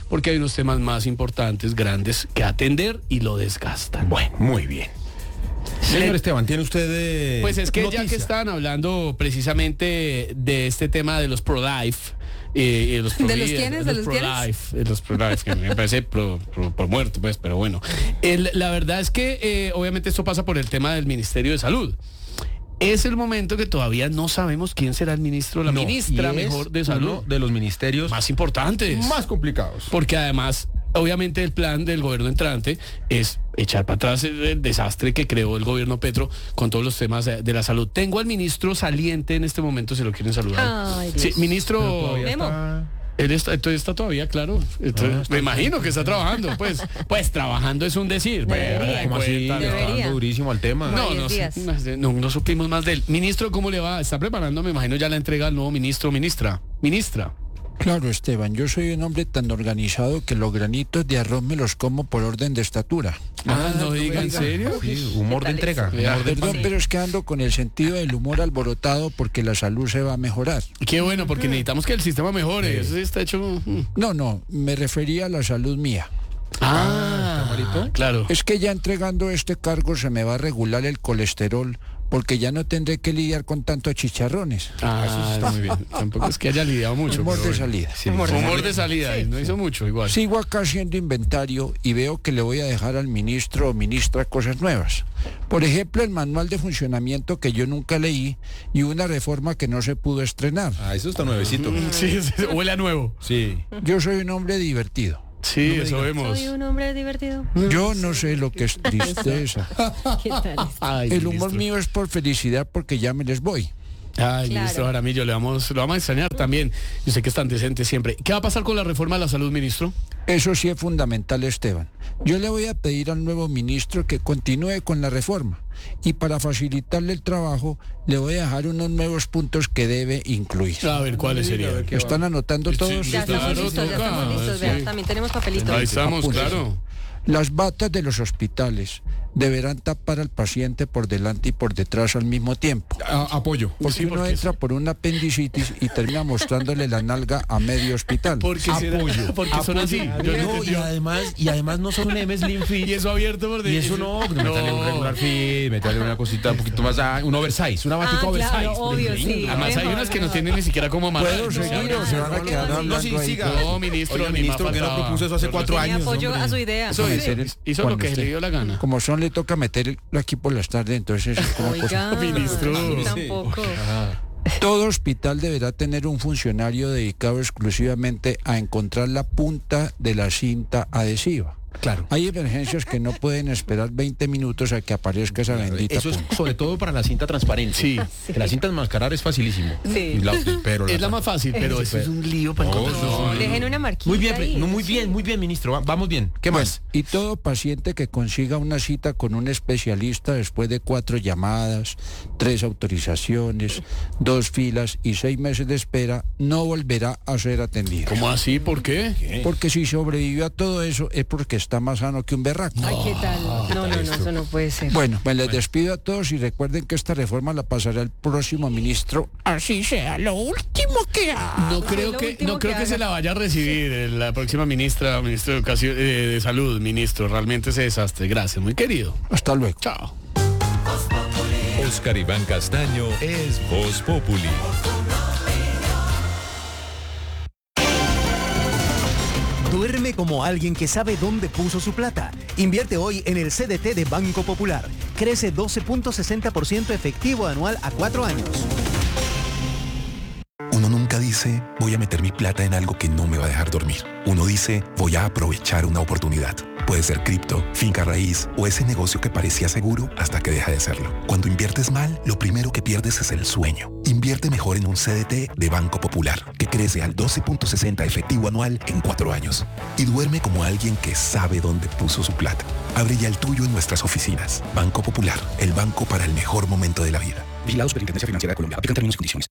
porque hay unos temas más importantes, grandes, que atender y lo desgastan. Bueno, muy bien. Señor Esteban, ¿tiene usted Pues es que noticia? ya que estaban hablando precisamente de este tema de los pro-life, ¿De los quiénes? ¿De los pro-life, de los pro-life, que me parece por muerto, pues, pero bueno. La verdad es que obviamente esto pasa por el tema del Ministerio de Salud. Es el momento que todavía no sabemos quién será el ministro o la ministra mejor de salud. Uno de los ministerios Más importantes. más complicados. Porque además, obviamente el plan del gobierno entrante es echar para atrás el desastre que creó el gobierno Petro con todos los temas de la salud. Tengo al ministro saliente en este momento, si lo quieren saludar. Ay, Dios. Sí, ministro. Memo. Él está todavía, claro. Entonces, me imagino que está trabajando. Pues trabajando es un decir. Debería. ¿Cómo así? Le está Debería. dando durísimo al tema. No supimos más de él. Ministro, ¿cómo le va? Está preparando, me imagino, ya la entrega al nuevo ministro, ministra. Claro, Esteban, yo soy un hombre tan organizado que los granitos de arroz me los como por orden de estatura. No diga, ¿en serio? Sí, humor de entrega. Vea, humor de- Perdón, pero es que ando con el sentido del humor alborotado porque la salud se va a mejorar. Qué bueno, porque necesitamos que el sistema mejore. Eso sí está hecho. No, me refería a la salud mía. Claro. Es que ya entregando este cargo se me va a regular el colesterol porque ya no tendré que lidiar con tantos chicharrones. Muy bien. Tampoco es que haya lidiado mucho. Humor pero de bueno. salida. Sí, Humor de salida, no hizo mucho igual. Sigo acá haciendo inventario y veo que le voy a dejar al ministro o ministra cosas nuevas. Por ejemplo, el manual de funcionamiento que yo nunca leí y una reforma que no se pudo estrenar. Ah, eso está nuevecito. Sí, huele a nuevo. Sí. Yo soy un hombre divertido. Sí, eso vemos. Soy un hombre divertido. Yo no sé lo que es tristeza. ¿Qué tal? Ay, El humor ministro. mío es por felicidad porque ya me les voy. Ay, Claro. ministro Jaramillo, lo vamos a extrañar también. Yo sé que es tan decente siempre. ¿Qué va a pasar con la reforma de la salud, ministro? Eso sí es fundamental, Esteban. Yo le voy a pedir al nuevo ministro que continúe con la reforma y para facilitarle el trabajo le voy a dejar unos nuevos puntos que debe incluir. A ver, ¿cuáles serían? ¿Lo están anotando todos? Ya estamos Claro, listos, ya toca, estamos listos. sí. Vea, también tenemos papelitos. Ahí estamos, Apuntes. claro. Las batas de los hospitales deberán tapar al paciente por delante y por detrás al mismo tiempo. Apoyo. Porque Sí, uno porque entra por una apendicitis y termina mostrándole la nalga a medio hospital. Porque son así. Yo no No, y además no son M Slim Fit. Y eso abierto por Y eso no, métale un regular fit, métale una cosita un poquito más, un oversize, una batica oversize. Claro, obvio, sí. Además hay unas que no tienen ni siquiera como amarrar. ¿Puedo seguir o se van a quedar hablando No, sí, ahí? siga. No, ministro, Oiga, ni ministro, más que no faltaba. propuso eso hace 4 Tiene años. apoyo hombre. a su idea. Eso hizo lo Cuando que usted- le dio la gana. Como son, le toca meterlo aquí por las tardes, entonces es como cosa. Oiga, Ministro. tampoco. Todo hospital deberá tener un funcionario dedicado exclusivamente a encontrar la punta de la cinta adhesiva. Claro. Hay emergencias que no pueden esperar 20 minutos a que aparezca esa bendita Eso es punta. sobre todo para la cinta transparente. Sí. Que la cinta enmascarar es facilísimo. Sí. Pero Es la más fácil, pero eso es un lío para encontrar. Dejen una marquita Muy bien, ahí. muy bien, ministro. Vamos bien. ¿Qué Bueno, más? y todo paciente que consiga una cita con un especialista después de 4 llamadas, 3 autorizaciones, 2 filas y 6 meses de espera, no volverá a ser atendido. ¿Cómo así? ¿Por qué? Porque si sobrevivió a todo eso es porque está más sano que un berraco. Ay, ¿qué tal? No, eso no puede ser. Bueno, me les despido a todos y recuerden que esta reforma la pasará el próximo ministro, así sea lo último que haga. No creo lo que último que se haga. la vaya a recibir la próxima ministro de Educación, de Salud, ministro. Realmente ese desastre. Gracias, muy querido. Hasta luego. Chao. Oscar Iván Castaño es Voz Populi. Duerme como alguien que sabe dónde puso su plata. Invierte hoy en el CDT de Banco Popular. Crece 12.60% efectivo anual a 4 años. Uno nunca dice, voy a meter mi plata en algo que no me va a dejar dormir. Uno dice, voy a aprovechar una oportunidad. Puede ser cripto, finca raíz o ese negocio que parecía seguro hasta que deja de serlo. Cuando inviertes mal, lo primero que pierdes es el sueño. Invierte mejor en un CDT de Banco Popular, que crece al 12.60 efectivo anual en 4 años. Y duerme como alguien que sabe dónde puso su plata. Abre ya el tuyo en nuestras oficinas. Banco Popular, el banco para el mejor momento de la vida. Vigilado Superintendencia Financiera de Colombia. Aplican términos y condiciones.